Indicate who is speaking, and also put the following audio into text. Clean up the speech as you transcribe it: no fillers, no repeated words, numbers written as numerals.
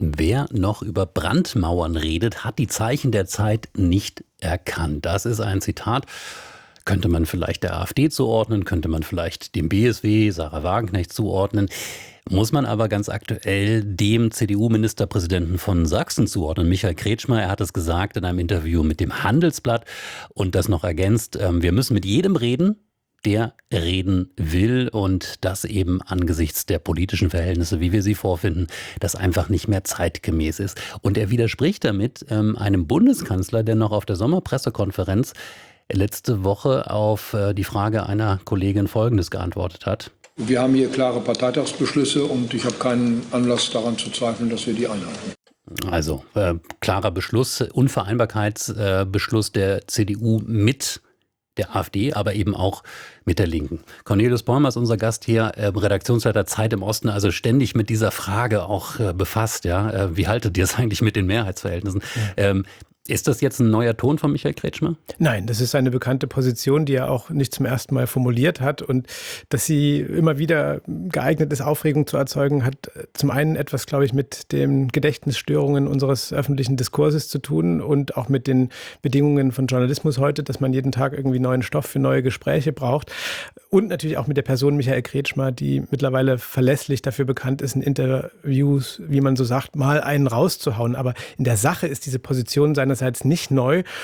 Speaker 1: Wer noch über Brandmauern redet, hat die Zeichen der Zeit nicht erkannt. Das ist ein Zitat. Könnte man vielleicht der AfD zuordnen, könnte man vielleicht dem BSW, Sarah Wagenknecht zuordnen. Muss man aber ganz aktuell dem CDU-Ministerpräsidenten von Sachsen zuordnen, Michael Kretschmer. Er hat es gesagt in einem Interview mit dem Handelsblatt und das noch ergänzt. Wir müssen mit jedem reden, der reden will, und das eben angesichts der politischen Verhältnisse, wie wir sie vorfinden, das einfach nicht mehr zeitgemäß ist. Und er widerspricht damit einem Bundeskanzler, der noch auf der Sommerpressekonferenz letzte Woche auf die Frage einer Kollegin Folgendes geantwortet hat.
Speaker 2: Wir haben hier klare Parteitagsbeschlüsse und ich habe keinen Anlass daran zu zweifeln, dass wir die einhalten.
Speaker 1: Also klarer Beschluss, Unvereinbarkeitsbeschluss der CDU mit der AfD, aber eben auch mit der Linken. Cornelius Bäumer ist unser Gast hier, Redaktionsleiter Zeit im Osten, also ständig mit dieser Frage auch befasst. Ja? Wie haltet ihr es eigentlich mit den Mehrheitsverhältnissen? Ja. Ist das jetzt ein neuer Ton von Michael Kretschmer?
Speaker 3: Nein, das ist eine bekannte Position, die er auch nicht zum ersten Mal formuliert hat. Und dass sie immer wieder geeignet ist, Aufregung zu erzeugen, hat zum einen etwas, glaube ich, mit den Gedächtnisstörungen unseres öffentlichen Diskurses zu tun und auch mit den Bedingungen von Journalismus heute, dass man jeden Tag irgendwie neuen Stoff für neue Gespräche braucht. Und natürlich auch mit der Person Michael Kretschmer, die mittlerweile verlässlich dafür bekannt ist, in Interviews, wie man so sagt, mal einen rauszuhauen. Aber in der Sache ist diese Position seinerseits nicht neu.